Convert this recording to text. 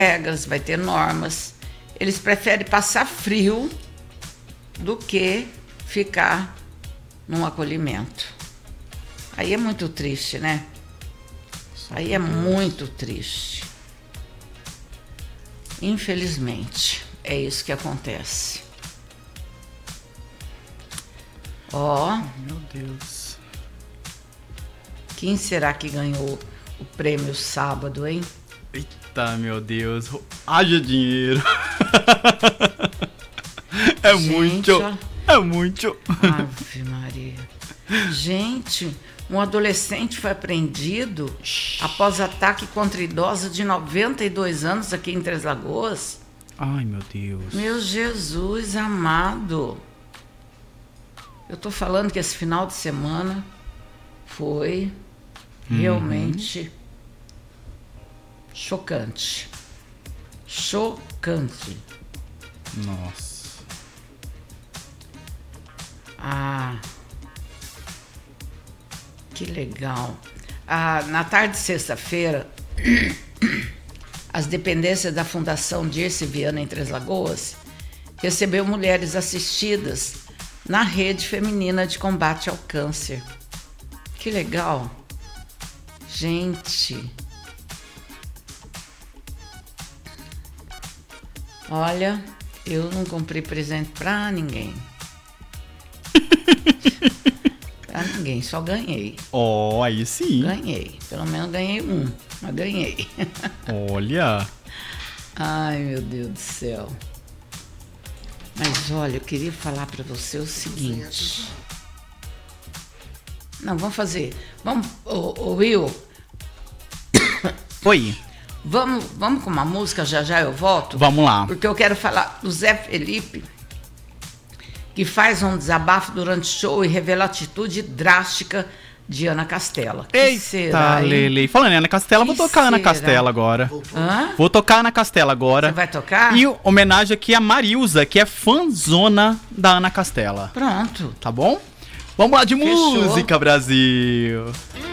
regras, vai ter normas. Eles preferem passar frio do que ficar num acolhimento. Aí é muito triste, né? Aí é muito triste. Infelizmente, é isso que acontece. Ó. Meu Deus. Quem será que ganhou o prêmio sábado, hein? Eita, meu Deus. Haja dinheiro. É Gente, muito. ó. É muito. Ave Maria. Gente, um adolescente foi apreendido após ataque contra idosa de 92 anos aqui em Três Lagoas. Ai, meu Deus. Meu Jesus amado. Eu tô falando que esse final de semana foi realmente chocante. Chocante. Nossa. Ah, que legal. Ah, na tarde de sexta-feira, as dependências da Fundação Dirce Viana em Três Lagoas recebeu mulheres assistidas na rede feminina de combate ao câncer. Que legal. Gente. Olha, eu não comprei presente pra ninguém. Pra ninguém, só ganhei. Oh, aí sim. Ganhei. Pelo menos ganhei um, mas ganhei. Olha. Ai, meu Deus do céu. Mas olha, eu queria falar pra você o seguinte. Não, vamos fazer. Vamos, ô Will, Oi. vamos com uma música, já já eu volto? Vamos lá. Porque eu quero falar do Zé Felipe, que faz um desabafo durante o show e revela a atitude drástica de Ana Castela. Que Eita, será, hein? Lele. Falando em Ana Castela, Que vou tocar Ana será? Castela agora. Hã? Vou tocar Ana Castela agora. Você vai tocar? E homenagem aqui a Marilza, que é fãzona da Ana Castela. Pronto. Tá bom? Vamos lá de Fechou. música, Brasil.